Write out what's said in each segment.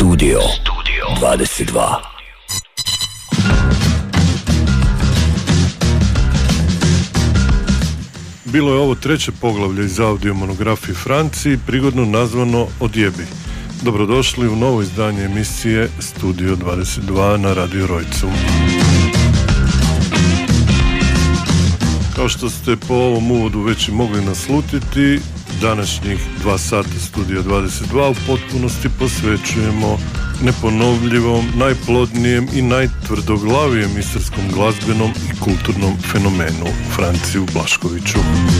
Studio 22. Bilo je ovo treće poglavlje iz audio monografije Franciji, prigodno nazvano Odjebi. Dobrodošli u novo izdanje emisije Studio 22 na Radio Rojcu. Kao što ste po ovom uvodu već i mogli naslutiti, današnjih 2 sata Studio 22 u potpunosti posvećujemo neponovljivom, najplodnijem i najtvrdoglavijem istarskom glazbenom i kulturnom fenomenu Franciju Blaškoviću.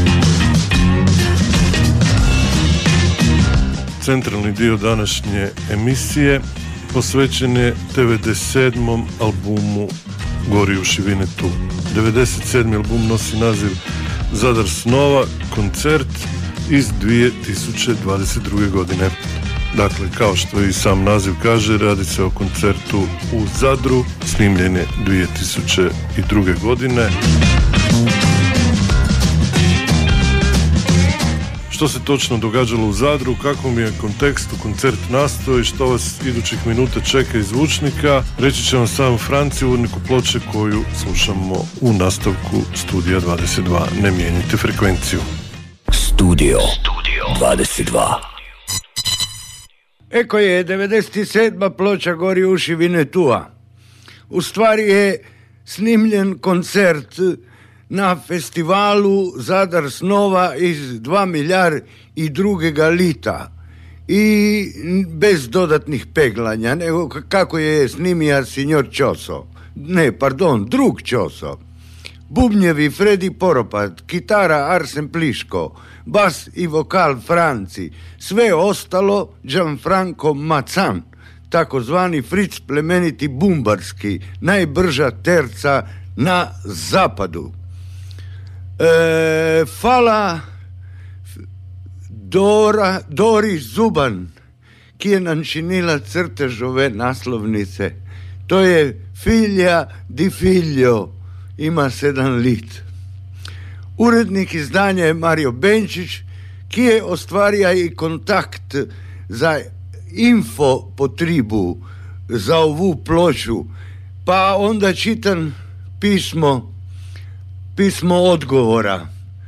Centralni dio današnje emisije posvećen je 97. albumu Gori uši vine tu. 97. album nosi naziv Zadar snova, koncert iz 2022. godine. Dakle, kao što i sam naziv kaže, radi se o koncertu u Zadru, snimljen je 2002. godine. Što se točno događalo u Zadru, u kakvom je kontekstu koncert nastao i što vas idućih minuta čeka iz zvučnika, reći će vam sam Franci, uvodniku ploče koju slušamo u nastavku Studija 22. Ne mijenjajte frekvenciju. Studio 22. Eko je 97. ploča Gori uši vine tua. U stvari je snimljen koncert na festivalu Zadar snova iz 2 milijard i drugega lita i bez dodatnih peglanja, nego kako je snimija signor Čoso. Drug Čoso. Bubnjevi Fredi Poropat, kitara Arsen Pliško, bas i vokal Franci, sve ostalo Gianfranco Mazzan, takozvani Fritz plemeniti bumbarski, najbrža terca na zapadu. Fala Dori Zuban, ki je načinila crtež ove naslovnice. To je Filja di Figlio, ima 7 lit. Urednik izdanja je Mario Benčić, ki je ostvarja i kontakt za info potribu za ovu ploču, pa onda čitam pismo odgovora.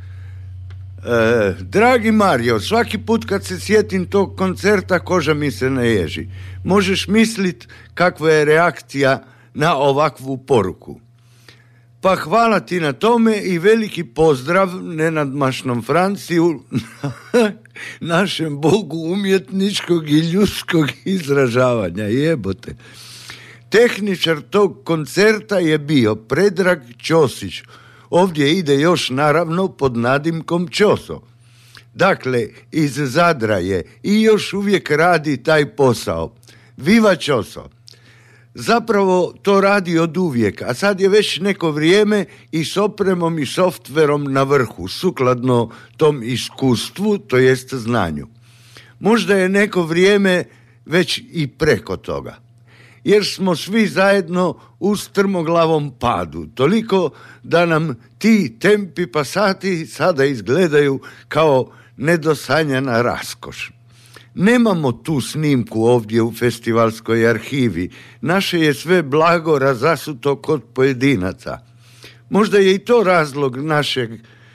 Dragi Mario, svaki put kad se sjetim tog koncerta koža mi se naježi. Možeš mislit kakva je reakcija na ovakvu poruku. Pa hvala ti na tome i veliki pozdrav nenadmašnom Franciju, našem bogu umjetničkog i ljudskog izražavanja. Jebote. Tehničar tog koncerta je bio Predrag Ćosić. Ovdje ide još naravno pod nadimkom Ćoso. Dakle, iz Zadra je i još uvijek radi taj posao. Viva Ćoso! Zapravo to radi od uvijek, a sad je već neko vrijeme i s opremom i softverom na vrhu, sukladno tom iskustvu, to jest znanju. Možda je neko vrijeme već i preko toga, jer smo svi zajedno u strmoglavom padu, toliko da nam ti tempi pasati sada izgledaju kao nedosanjana raskoš. Nemamo tu snimku ovdje u festivalskoj arhivi. Naše je sve blago razasuto kod pojedinaca. Možda je i to razlog našeg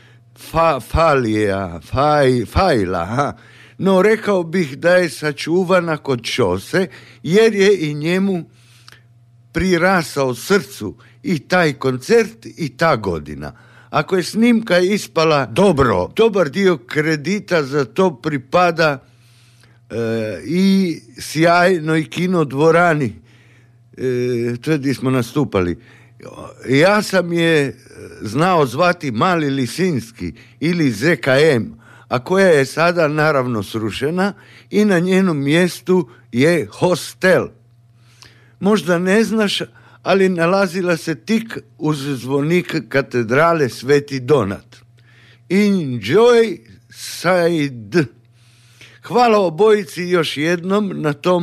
fajla, no rekao bih da je sačuvana kod Čose, jer je i njemu prirasao srcu i taj koncert i ta godina. Ako je snimka ispala dobar dio kredita za to pripada i sjajnoj kino dvorani, to je gdje smo nastupali. Ja sam je znao zvati Mali Lisinski ili ZKM, a koja je sada naravno srušena i na njenom mjestu je hostel. Možda ne znaš, ali nalazila se tik uz zvonik katedrale Sveti Donat. Enjoy side. Hvala obojici još jednom na tom